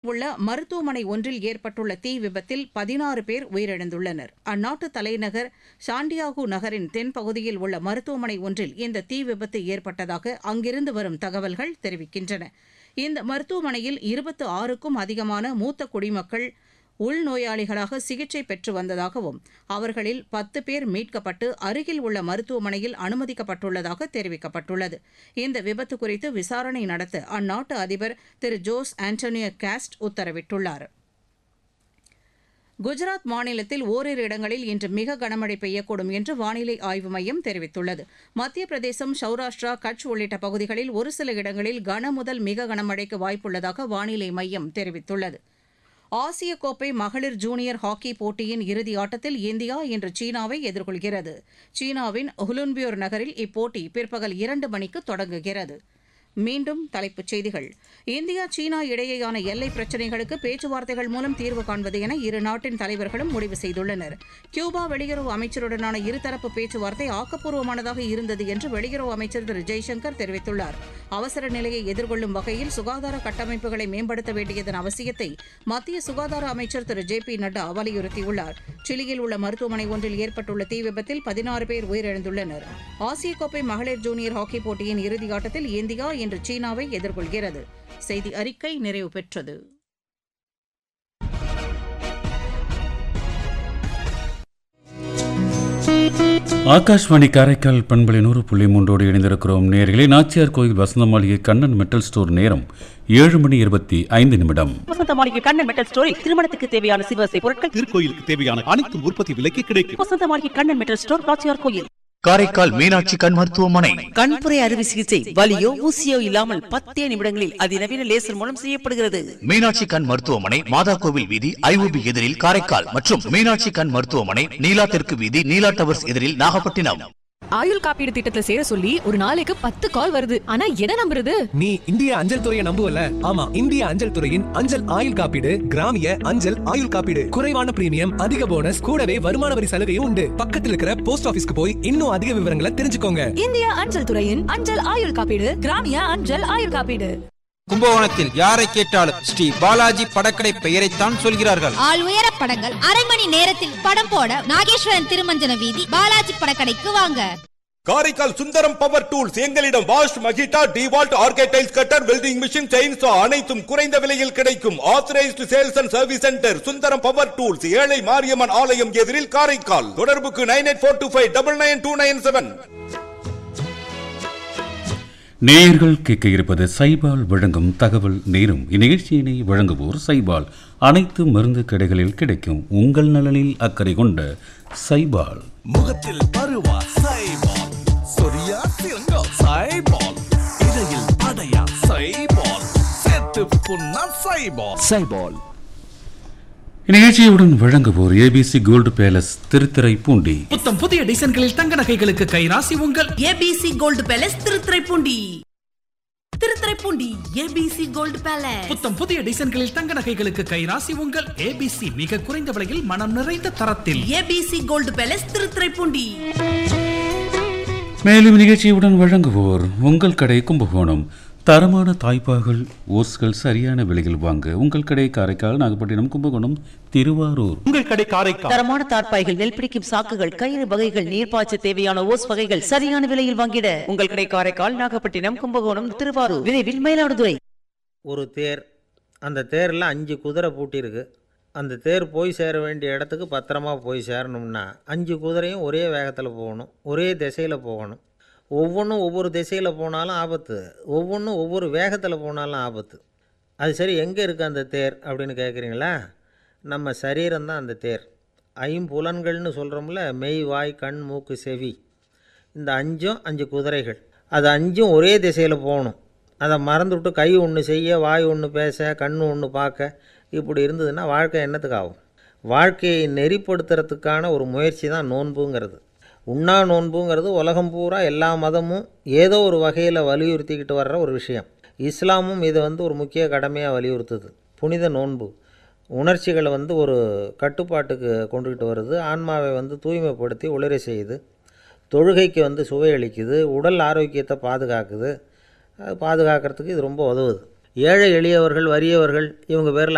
உள்ள மருத்துவமனை ஒன்றில் ஏற்பட்டுள்ள தீ விபத்தில் 16 பேர் உயிரிழந்துள்ளனர். அந்நாட்டு தலைநகர் சாண்டியாகோ நகரின் தென்பகுதியில் உள்ள மருத்துவமனை ஒன்றில் இந்த தீ விபத்து ஏற்பட்டதாக அங்கிருந்து வரும் தகவல்கள் தெரிவிக்கின்றன. இந்த மருத்துவமனையில் 26க்கும் அதிகமான மூத்த குடிமக்கள் உள்நோயாளிகளாக சிகிச்சை பெற்று வந்ததாகவும் அவர்களில் 10 பேர் மீட்கப்பட்டு அருகில் உள்ள மருத்துவமனையில் அனுமதிக்கப்பட்டுள்ளதாக தெரிவிக்கப்பட்டுள்ளது. இந்த விபத்து குறித்து விசாரணை நடத்த அந்நாட்டு அதிபர் திரு ஜோஸ் ஆண்டனியோ காஸ்ட் உத்தரவிட்டுள்ளார். குஜராத் மாநிலத்தில் ஓரிரு இடங்களில் இன்று மிக கனமழை பெய்யக்கூடும் என்று வானிலை ஆய்வு மையம் தெரிவித்துள்ளது. மத்திய பிரதேசம், சௌராஷ்டிரா, கட்ச் உள்ளிட்ட பகுதிகளில் ஒரு சில இடங்களில் கன முதல் மிக கனமழைக்கு வாய்ப்புள்ளதாக வானிலை மையம் தெரிவித்துள்ளது. ஆசிய கோப்பை மகளிர் ஜூனியர் ஹாக்கி போட்டியின் இறுதி ஆட்டத்தில் இந்தியா இன்று சீனாவை எதிர்கொள்கிறது. சீனாவின் ஹுலுன்பியோர் நகரில் இப்போட்டி பிற்பகல் 2 மணிக்கு தொடங்குகிறது. மீண்டும் தலைப்புச் செய்திகள். இந்தியா சீனா இடையேயான எல்லை பிரச்சினைகளுக்கு பேச்சுவார்த்தைகள் மூலம் தீர்வு காண்பது என இரு நாட்டின் தலைவர்களும் முடிவு செய்துள்ளனர். கியூபா வெளியுறவு அமைச்சருடனான இருதரப்பு பேச்சுவார்த்தை ஆக்கப்பூர்வமானதாக இருந்தது என்று வெளியுறவு அமைச்சர் திரு ஜெய்சங்கர் தெரிவித்துள்ளார். அவசர நிலையை எதிர்கொள்ளும் வகையில் சுகாதார கட்டமைப்புகளை மேம்படுத்த வேண்டியதன் அவசியத்தை மத்திய சுகாதார அமைச்சர் திரு ஜே.பி. நட்டா வலியுறுத்தியுள்ளார். சிலியில் உள்ள மருத்துவமனை ஒன்றில் ஏற்பட்டுள்ள தீ விபத்தில் 16 பேர் உயிரிழந்துள்ளனர். ஆசிய கோப்பை மகளிர் ஜூனியர் ஹாக்கி போட்டியின் இறுதியாட்டத்தில் இந்தியா இன்று சீனாவை எதிர்கொள்கிறது. செய்தி அறிக்கை நிறைவு பெற்றது. ஆகாஷ்வாணி காரைக்கால் பண்பலை 100.3 இணைந்திருக்கிறோம். நேயர்களே, நாச்சியார் கோயில் வசந்த மாளிகை கண்ணன் மெட்டல் ஸ்டோர் நேரம் 7:25. வசந்த மாளிகை கண்ணன் மெட்டல் ஸ்டோரில் திருமணத்துக்கு தேவையான சிவசை பொருட்கள், திருக்கோயிலுக்கு தேவையான அனைத்து உற்பத்தி விலைக்கு கிடைக்கும். வசந்த மாளிகை கண்ணன் மெட்டல் ஸ்டோர், நாச்சியார் கோயில். காரைக்கால் மீனாட்சி கண் மருத்துவமனை கண்புரை அறுவை சிகிச்சை வலியோ ஊசியோ இல்லாமல் 10 நிமிடங்களில் அதிநவீன லேசர் மூலம் செய்யப்படுகிறது. மீனாட்சி கண் மருத்துவமனை மாதா கோவில் வீதி ஐஓபி எதிரில் காரைக்கால் மற்றும் மீனாட்சி கண் மருத்துவமனை நீலா தெற்கு வீதி நீலா டவர்ஸ் எதிரில் நாகப்பட்டினம். ஆயுள் காப்பீடு திட்டத்துல சேர சொல்லி ஒரு நாளைக்கு 10 கால் வருது. ஆனா எதை நம்புறது? நீ இந்திய அஞ்சல் துறையை நம்புவல? ஆமா, இந்திய அஞ்சல் துறையின் அஞ்சல் ஆயுள் காப்பீடு கிராமிய அஞ்சல் ஆயுள் காப்பீடு. குறைவான பிரீமியம், அதிக போனஸ், கூடவே வருமான வரி சலுகையும் உண்டு. பக்கத்தில் இருக்கிற போஸ்ட் ஆபீஸ்க்கு போய் இன்னும் அதிக விவரங்களை தெரிஞ்சுக்கோங்க. இந்திய அஞ்சல் துறையின் அஞ்சல் ஆயுள் காப்பீடு, கிராமிய அஞ்சல் ஆயுள் காப்பீடு. கும்பகோணத்தில் யாரை கேட்டாலும் ஸ்ரீ பாலாஜி படக்கடை பெயரைத்தான் சொல்கிறார்கள். ஆள் உயர படங்கள், அரை மணி நேரத்தில் படம் போட நாகேஸ்வரன் திருமஞ்சன வீதி பாலாஜி படக்கடைக்கு வாங்க. Karaikal Sundaram power tools. எங்களிடம் wash, மகிட்டா, டிவால்ட், ஆர்கேடைல்ஸ் cutter, welding machine, chainsaw அனைத்தும் குறைந்த விலையில் கிடைக்கும். Authorised sales and service centre Sundaram power tools, ஏழை மாரியம்மன் ஆலயம் எதிரில் காரைக்கால். தொடர்புக்கு 9842599297. நேயர்கள் கேட்க இருப்பது சைபால் வழங்கும் தகவல் நேரம். இந்நிகழ்ச்சியினை வழங்குவோர் சைபால். அனைத்து மருந்து கடைகளில் கிடைக்கும். உங்கள் நலனில் அக்கறை கொண்ட சைபால். முகத்தில் பருவா சைபால், சொரியா சிறங்கா சைபால், இடையில் அடையா சைபால், சேர்த்து புண்ணா சைபால். சைபால். இந்நிகழ்ச்சியுடன் வழங்குவோர் ஏபிசி கோல்டு பேலஸ் திருத்துறைப்பூண்டி. புத்தம் புதிய டிசைன்களில் தங்க நகைகளுக்கு கைராசி உங்கள் ABC gold palace Thiruthuraipoondi. Thiruthuraipoondi ABC gold palace. புத்தம் புதிய டிசைன்களில் தங்க நகைகளுக்கு கைராசி உங்கள் ஏபிசி. மிக குறைந்த விலையில் மனம் நிறைந்த தரத்தில். ABC gold palace Thiruthuraipoondi. மேலும் நிகழ்ச்சியுடன் வழங்குவோர் உங்கள் கடை கும்பகோணம். தரமான தாய்ப்பாகள், ஓஸ்கள் சரியான விலையில் வாங்க உங்கள் கடை காரைக்கால், நாகப்பட்டினம், கும்பகோணம், திருவாரூர். உங்கள் கடை காரைக்கால். தரமான தார்ப்பாய்கள், நெல் பிடிக்கும் சாக்குகள், கயிறு வகைகள், நீர்ப்பாய்ச்ச தேவையான ஓஸ் வகைகள் சரியான விலையில் வாங்கிட உங்கள் கடை காரைக்கால், நாகப்பட்டினம், கும்பகோணம், திருவாரூர், விரைவில் மயிலாடுதுறை. ஒரு தேர், அந்த தேரில் 5 குதிரை பூட்டியிருக்கு. அந்த தேர் போய் சேர வேண்டிய இடத்துக்கு பத்திரமா போய் சேரணும்னா 5 குதிரையும் ஒரே வேகத்தில் போகணும், ஒரே திசையில் போகணும். ஒவ்வொன்றும் ஒவ்வொரு திசையில் போனாலும் ஆபத்து, ஒவ்வொன்றும் ஒவ்வொரு வேகத்தில் போனாலும் ஆபத்து. அது சரி, எங்கே இருக்குது அந்த தேர் அப்படின்னு கேட்குறீங்களா? நம்ம சரீரம்தான் அந்த தேர். 5 புலன்கள்னு சொல்கிறோம்ல, மெய், வாய், கண், மூக்கு, செவி. இந்த 5 குதிரைகள். அது 5 ஒரே திசையில் போகணும். அதை மறந்துவிட்டு கை ஒன்று செய்ய, வாய் ஒன்று பேச, கண் ஒன்று பார்க்க, இப்படி இருந்ததுன்னா வாழ்க்கை என்னத்துக்கு ஆகும்? வாழ்க்கையை நெறிப்படுத்துறதுக்கான ஒரு முயற்சி தான் நோன்புங்கிறது. உண்ணா நோன்புங்கிறது உலகம் பூரா எல்லா மதமும் ஏதோ ஒரு வகையில் வலியுறுத்திக்கிட்டு வர்ற ஒரு விஷயம். இஸ்லாமும் இதை ஒரு முக்கிய கடமையாக வலியுறுத்துது. புனித நோன்பு உணர்ச்சிகளை ஒரு கட்டுப்பாட்டுக்கு கொண்டுக்கிட்டு வருது. ஆன்மாவை தூய்மைப்படுத்தி ஒளிர செய்யுது. தொழுகைக்கு சுவையளிக்குது. உடல் ஆரோக்கியத்தை பாதுகாக்குது. பாதுகாக்கிறதுக்கு இது ரொம்ப உதவுது. ஏழை எளியவர்கள், வறியவர்கள், இவங்க பேரில்